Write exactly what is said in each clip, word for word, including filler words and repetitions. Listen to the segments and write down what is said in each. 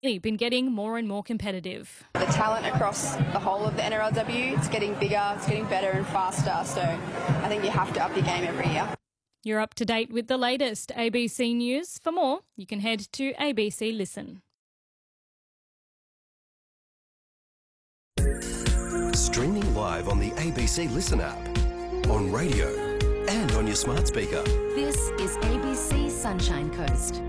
been getting more and more competitive. The talent across the whole of the N R L W, it's getting bigger, it's getting better and faster, so I think you have to up your game every year. You're up to date with the latest A B C News. For more, you can head to A B C Listen. Streaming live on the A B C Listen app, on radio and on your smart speaker. This is A B C Sunshine Coast.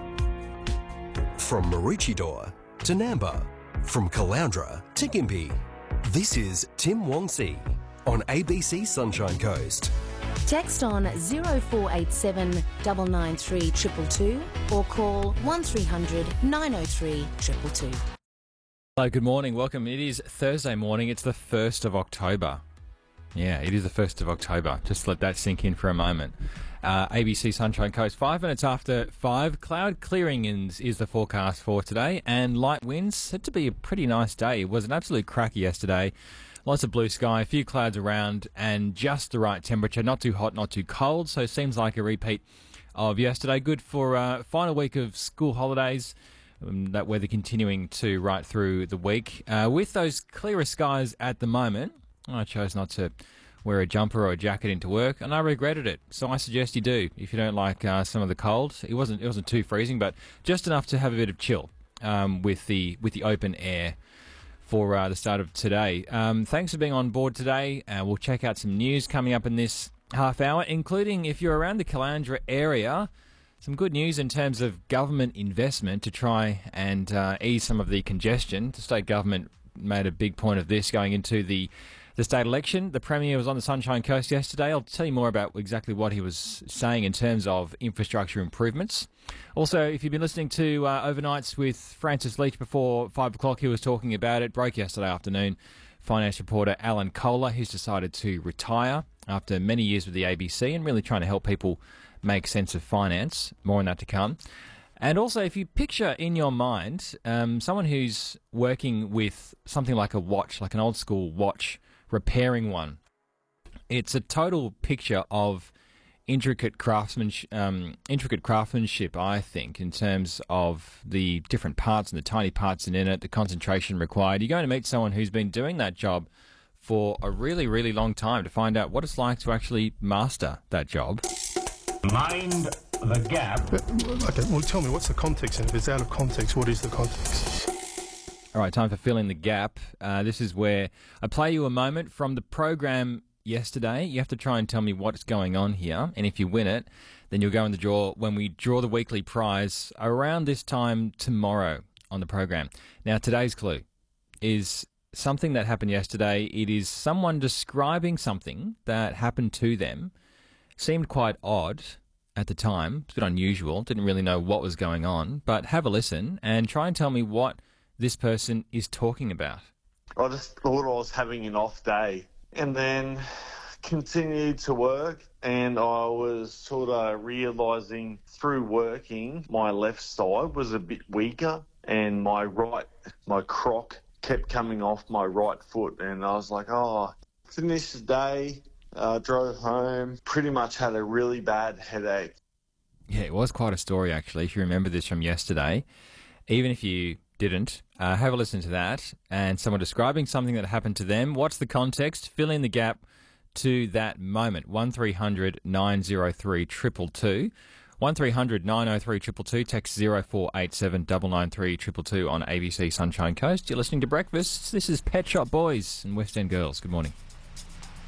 From Maroochydore to Namba, from Caloundra to Gympie, this is Tim Wongsi on A B C Sunshine Coast. Text on zero four eight seven nine nine three two two two or call one three hundred nine oh three two two two. Hello, good morning. Welcome. It is Thursday morning. It's the first of October. Yeah, it is the first of October. Just let that sink in for a moment. Uh, A B C Sunshine Coast, five minutes after five. Cloud clearing is, is the forecast for today, and light winds. Said to be a pretty nice day. It was an absolute cracker yesterday. Lots of blue sky, a few clouds around, and just the right temperature. Not too hot, not too cold. So it seems like a repeat of yesterday. Good for uh, final week of school holidays. Um, that weather continuing to right through the week. Uh, with those clearer skies at the moment, I chose not to wear a jumper or a jacket into work, and I regretted it. So I suggest you do if you don't like uh, some of the cold. It wasn't it wasn't too freezing, but just enough to have a bit of chill um, with the with the open air for uh, the start of today. Um, thanks for being on board today. Uh, we'll check out some news coming up in this half hour, including if you're around the Caloundra area. Some good news in terms of government investment to try and uh, ease some of the congestion. The state government made a big point of this going into the, the state election. The Premier was on the Sunshine Coast yesterday. I'll tell you more about exactly what he was saying in terms of infrastructure improvements. Also, if you've been listening to uh, Overnights with Francis Leach before five o'clock, he was talking about it. Broke yesterday afternoon. Finance reporter Alan Kohler, who's decided to retire after many years with the A B C and really trying to help people make sense of finance. More on that to come. And also, if you picture in your mind um, someone who's working with something like a watch, like an old school watch, repairing one, it's a total picture of intricate craftsmanship, um, intricate craftsmanship, I think, in terms of the different parts and the tiny parts in it, the concentration required. You're going to meet someone who's been doing that job for a really, really long time to find out what it's like to actually master that job. Mind the gap. Okay, well, tell me, what's the context? And if it's out of context, what is the context? All right, time for Filling the Gap. Uh, this is where I play you a moment from the program yesterday. You have to try and tell me what's going on here. And if you win it, then you'll go in the draw when we draw the weekly prize around this time tomorrow on the program. Now, today's clue is something that happened yesterday. It is someone describing something that happened to them. Seemed quite odd at the time. It's a bit unusual. Didn't really know what was going on. But have a listen and try and tell me what this person is talking about. I just thought I was having an off day and then continued to work, and I was sort of realising through working my left side was a bit weaker and my right, my croc kept coming off my right foot, and I was like, oh, finished the day. Uh, drove home, pretty much had a really bad headache. Yeah, it was quite a story, actually, if you remember this from yesterday. Even if you didn't, uh, have a listen to that. And someone describing something that happened to them. What's the context? Fill in the gap to that moment. one three hundred nine oh three two two two. one three hundred nine oh three two two two. Text zero four eight seven nine nine three two two two on A B C Sunshine Coast. You're listening to Breakfast. This is Pet Shop Boys and West End Girls. Good morning.